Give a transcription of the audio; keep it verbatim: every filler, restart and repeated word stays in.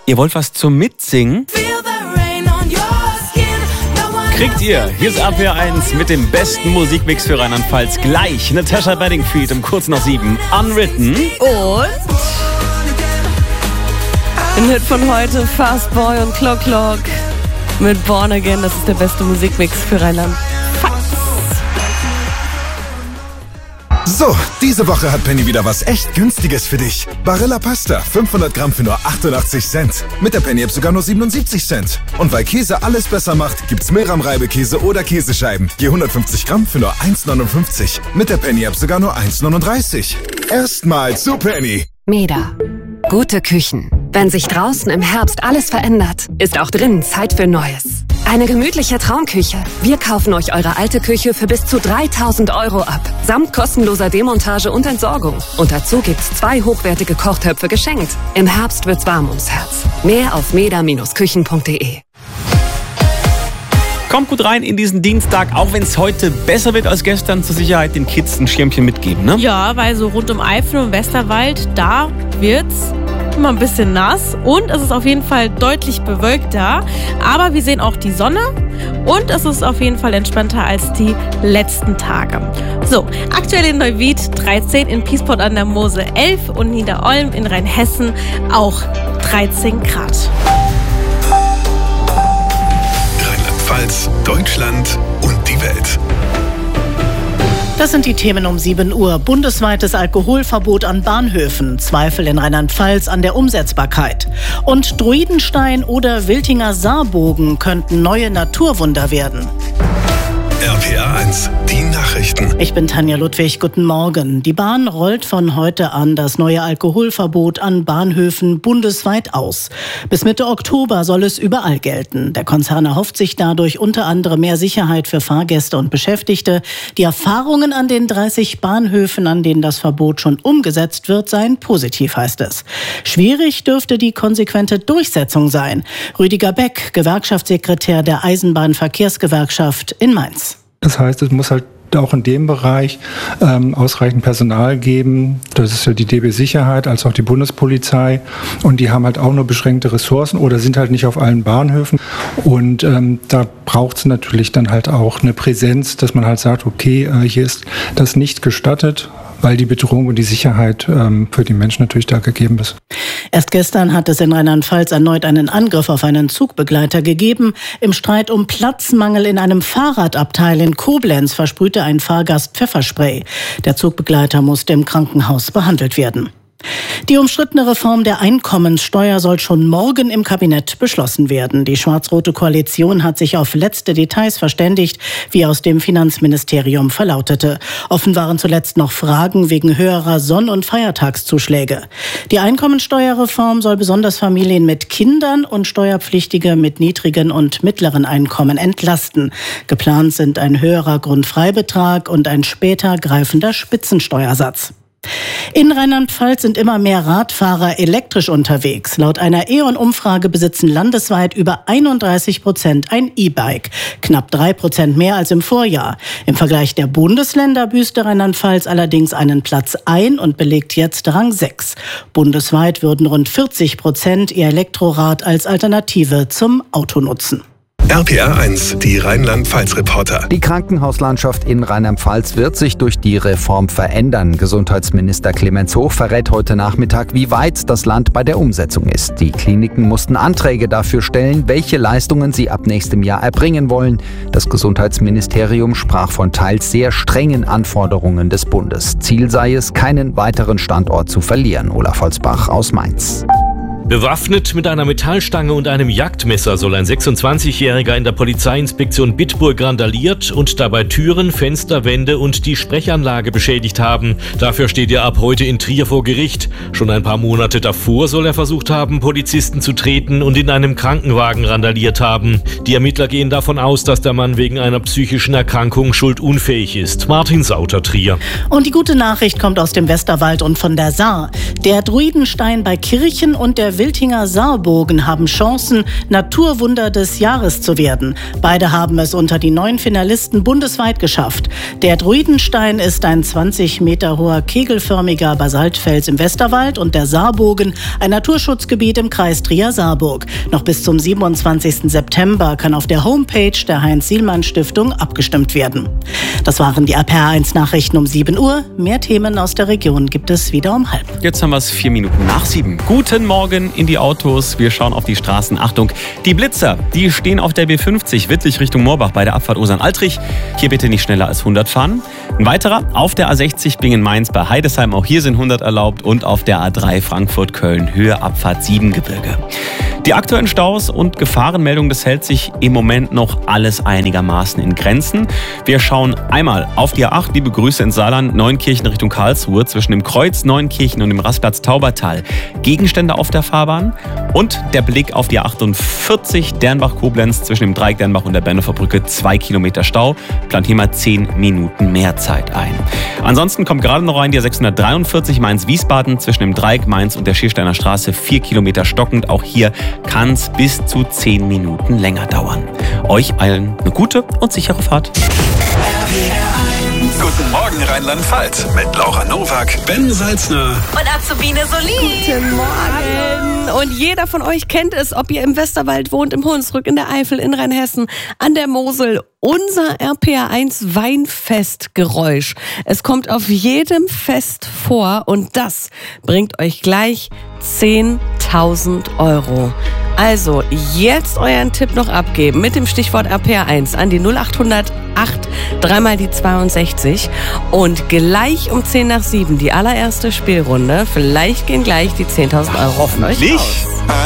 Ihr wollt was zum Mitsingen? Kriegt ihr. Hier ist R P R eins mit dem besten Musikmix für Rheinland-Pfalz. Gleich Natasha Bedingfield um kurz nach sieben. Unwritten. Und ein Hit von heute, Fast Boy und Clock Clock mit Born Again. Das ist der beste Musikmix für Rheinland-Pfalz. So, diese Woche hat Penny wieder was echt Günstiges für dich. Barilla Pasta, fünfhundert Gramm für nur achtundachtzig Cent. Mit der Penny-App sogar nur siebenundsiebzig Cent. Und weil Käse alles besser macht, gibt's Milram-Reibekäse oder Käsescheiben. Je hundertfünfzig Gramm für nur eins neunundfünfzig. Mit der Penny-App sogar nur eins neununddreißig. Erstmal zu Penny. Meda. Gute Küchen. Wenn sich draußen im Herbst alles verändert, ist auch drinnen Zeit für Neues. Eine gemütliche Traumküche. Wir kaufen euch eure alte Küche für bis zu dreitausend Euro ab. Samt kostenloser Demontage und Entsorgung. Und dazu gibt's zwei hochwertige Kochtöpfe geschenkt. Im Herbst wird's warm ums Herz. Mehr auf meda Bindestrich küchen punkt de. Kommt gut rein in diesen Dienstag, auch wenn es heute besser wird als gestern. Zur Sicherheit den Kids ein Schirmchen mitgeben, ne? Ja, weil so rund um Eifel und Westerwald, da wird's immer ein bisschen nass und es ist auf jeden Fall deutlich bewölkter. Aber wir sehen auch die Sonne und es ist auf jeden Fall entspannter als die letzten Tage. So, aktuell in Neuwied dreizehn, in Piesport an der Mosel elf und Niederolm in Rheinhessen auch dreizehn Grad. Rheinland-Pfalz, Deutschland und die Welt. Das sind die Themen um sieben Uhr. Bundesweites Alkoholverbot an Bahnhöfen. Zweifel in Rheinland-Pfalz an der Umsetzbarkeit. Und Druidenstein oder Wiltinger Saarbogen könnten neue Naturwunder werden. R P R eins, die Nachrichten. Ich bin Tanja Ludwig, guten Morgen. Die Bahn rollt von heute an das neue Alkoholverbot an Bahnhöfen bundesweit aus. Bis Mitte Oktober soll es überall gelten. Der Konzern erhofft sich dadurch unter anderem mehr Sicherheit für Fahrgäste und Beschäftigte. Die Erfahrungen an den dreißig Bahnhöfen, an denen das Verbot schon umgesetzt wird, seien positiv, heißt es. Schwierig dürfte die konsequente Durchsetzung sein. Rüdiger Beck, Gewerkschaftssekretär der Eisenbahnverkehrsgewerkschaft in Mainz. Das heißt, es muss halt auch in dem Bereich ähm, ausreichend Personal geben. Das ist ja die D B Sicherheit als auch die Bundespolizei. Und die haben halt auch nur beschränkte Ressourcen oder sind halt nicht auf allen Bahnhöfen. Und ähm, da braucht es natürlich dann halt auch eine Präsenz, dass man halt sagt, okay, äh, hier ist das nicht gestattet, weil die Bedrohung und die Sicherheit ähm, für die Menschen natürlich da gegeben ist. Erst gestern hat es in Rheinland-Pfalz erneut einen Angriff auf einen Zugbegleiter gegeben. Im Streit um Platzmangel in einem Fahrradabteil in Koblenz versprühte ein Fahrgast Pfefferspray. Der Zugbegleiter musste im Krankenhaus behandelt werden. Die umstrittene Reform der Einkommenssteuer soll schon morgen im Kabinett beschlossen werden. Die schwarz-rote Koalition hat sich auf letzte Details verständigt, wie aus dem Finanzministerium verlautete. Offen waren zuletzt noch Fragen wegen höherer Sonn- und Feiertagszuschläge. Die Einkommenssteuerreform soll besonders Familien mit Kindern und Steuerpflichtige mit niedrigen und mittleren Einkommen entlasten. Geplant sind ein höherer Grundfreibetrag und ein später greifender Spitzensteuersatz. In Rheinland-Pfalz sind immer mehr Radfahrer elektrisch unterwegs. Laut einer E ON-Umfrage besitzen landesweit über einunddreißig Prozent ein E-Bike. Knapp drei Prozent mehr als im Vorjahr. Im Vergleich der Bundesländer büßte Rheinland-Pfalz allerdings einen Platz ein und belegt jetzt Rang sechs. Bundesweit würden rund vierzig Prozent ihr Elektrorad als Alternative zum Auto nutzen. R P R eins, die Rheinland-Pfalz-Reporter. Die Krankenhauslandschaft in Rheinland-Pfalz wird sich durch die Reform verändern. Gesundheitsminister Clemens Hoch verrät heute Nachmittag, wie weit das Land bei der Umsetzung ist. Die Kliniken mussten Anträge dafür stellen, welche Leistungen sie ab nächstem Jahr erbringen wollen. Das Gesundheitsministerium sprach von teils sehr strengen Anforderungen des Bundes. Ziel sei es, keinen weiteren Standort zu verlieren. Olaf Holzbach aus Mainz. Bewaffnet mit einer Metallstange und einem Jagdmesser soll ein sechsundzwanzigjähriger in der Polizeiinspektion Bitburg randaliert und dabei Türen, Fenster, Wände und die Sprechanlage beschädigt haben. Dafür steht er ab heute in Trier vor Gericht. Schon ein paar Monate davor soll er versucht haben, Polizisten zu treten und in einem Krankenwagen randaliert haben. Die Ermittler gehen davon aus, dass der Mann wegen einer psychischen Erkrankung schuldunfähig ist. Martin Sauter, Trier. Und die gute Nachricht kommt aus dem Westerwald und von der Saar. Der Druidenstein bei Kirchen und der der Wiltinger Saarbogen haben Chancen, Naturwunder des Jahres zu werden. Beide haben es unter die neun Finalisten bundesweit geschafft. Der Druidenstein ist ein zwanzig Meter hoher kegelförmiger Basaltfels im Westerwald und der Saarbogen ein Naturschutzgebiet im Kreis Trier-Saarburg. Noch bis zum siebenundzwanzigsten September kann auf der Homepage der Heinz-Sielmann-Stiftung abgestimmt werden. Das waren die R P R eins Nachrichten um sieben Uhr. Mehr Themen aus der Region gibt es wieder um halb. Jetzt haben wir es vier Minuten nach sieben. Guten Morgen in die Autos. Wir schauen auf die Straßen. Achtung, die Blitzer, die stehen auf der B fünfzig Wittlich Richtung Moorbach bei der Abfahrt Osern-Altrich. Hier bitte nicht schneller als hundert fahren. Ein weiterer auf der A sechzig Bingen-Mainz bei Heidesheim. Auch hier sind hundert erlaubt. Und auf der A drei Frankfurt-Köln Höhe Abfahrt Siebengebirge. Die aktuellen Staus und Gefahrenmeldungen, das hält sich im Moment noch alles einigermaßen in Grenzen. Wir schauen einmal auf die A acht, liebe Grüße ins Saarland, Neunkirchen Richtung Karlsruhe, zwischen dem Kreuz Neunkirchen und dem Rastplatz Taubertal. Gegenstände auf der Fahrbahn und der Blick auf die A achtundvierzig Dernbach-Koblenz zwischen dem Dreieck Dernbach und der Bernhofer Brücke, zwei Kilometer Stau. Plant hier mal zehn Minuten mehr Zeit ein. Ansonsten kommt gerade noch rein die A sechshundertdreiundvierzig Mainz-Wiesbaden zwischen dem Dreieck Mainz und der Schiersteiner Straße, vier Kilometer stockend. Auch hier kann es bis zu zehn Minuten länger dauern. Euch allen eine gute und sichere Fahrt. Guten Morgen Rheinland-Pfalz mit Laura Nowak, Ben Salzner und Azubine Solin. Guten Morgen. Und jeder von euch kennt es, ob ihr im Westerwald wohnt, im Hunsrück, in der Eifel, in Rheinhessen, an der Mosel. Unser R P R eins Weinfestgeräusch. Es kommt auf jedem Fest vor und das bringt euch gleich zehntausend Euro. Also jetzt euren Tipp noch abgeben mit dem Stichwort R P R eins an die null acht null acht, dreimal die zweiundsechzig und gleich um zehn nach sieben die allererste Spielrunde. Vielleicht gehen gleich die zehntausend Euro von euch raus.